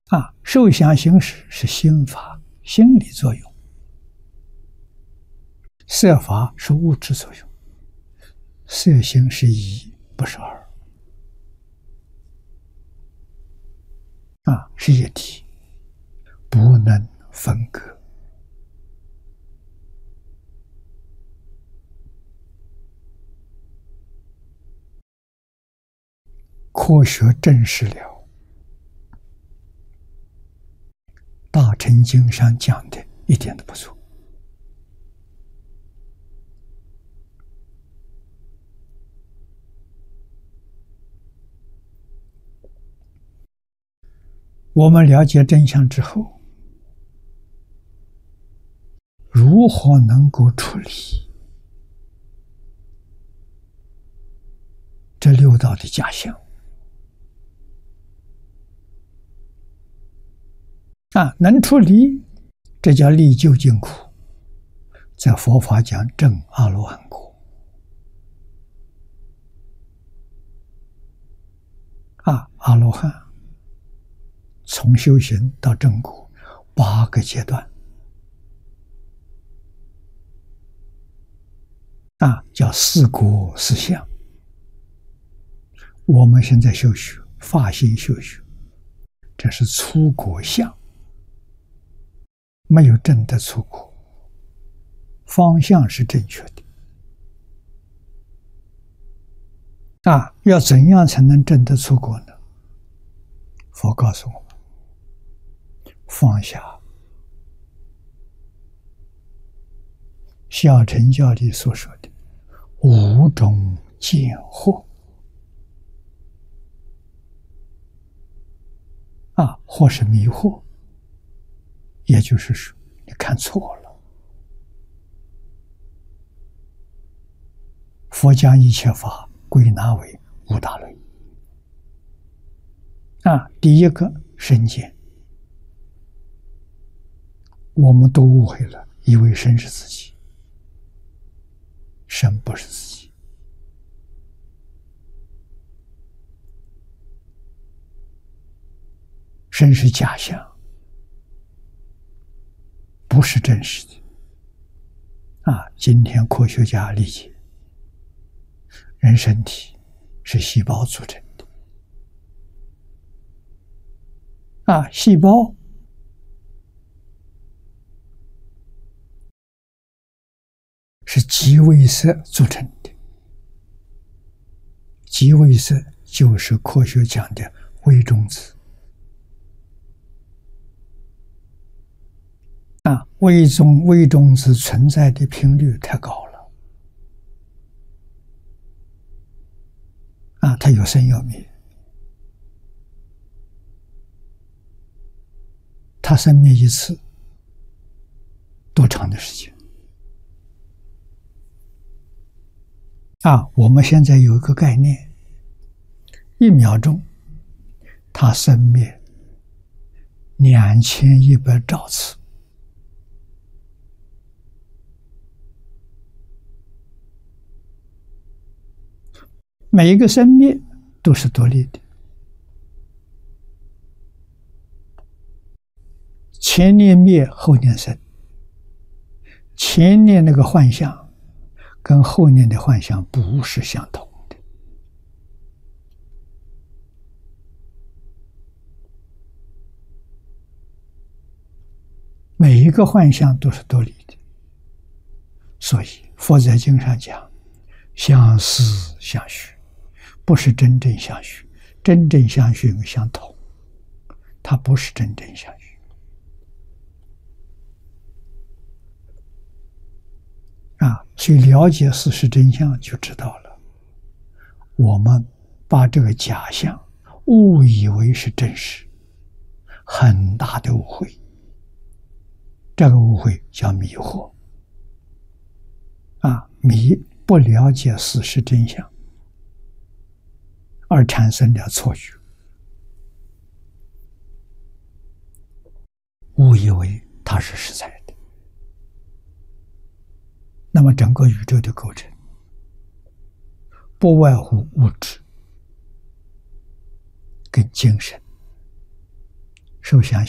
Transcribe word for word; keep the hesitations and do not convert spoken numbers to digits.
啊，受想行识是心法，心理作用；色法是物质作用。色行是一，不是二，啊，是一体，不能分割。科学证实了大乘经上讲的一点都不错。我们了解真相之后，如何能够处理这六道的假象？啊，能处理，这叫历究竟苦。在佛法讲证阿罗汉果。啊，阿罗汉从修行到正果八个阶段，啊，叫四果四相。我们现在修学发心修学，这是初果相，没有证得初果，方向是正确的。啊，要怎样才能证得初果呢？佛告诉我们，放下小乘教里所说的五种见惑。啊，或是迷惑，也就是说你看错了。佛将一切法归纳为五大类。啊，第一个身见，我们都误会了，以为身是自己，身不是自己。身是假象，不是真实的。啊，今天科学家理解，人身体是细胞组成的。啊，细胞是极微色组成的。极微色就是科学讲的微中子。啊，微中微中子存在的频率太高了。啊，它有生有灭。它生灭一次多长的时间？啊，我们现在有一个概念，一秒钟它生灭两千一百兆次。每一个生灭都是独立的，前念灭，后念生。前念那个幻象跟后念的幻象不是相同的。每一个幻象都是独立的，所以佛在经上讲，相似相续，不是真正相续。真正相续跟相同，它不是真正相续。啊，所以了解事实真相就知道了。我们把这个假象误以为是真实，很大的误会。这个误会叫迷惑。啊，迷不了解事实真相，而产生了错觉，误以为它是实在的。那么整个宇宙的构成不外乎物质跟精神， 受想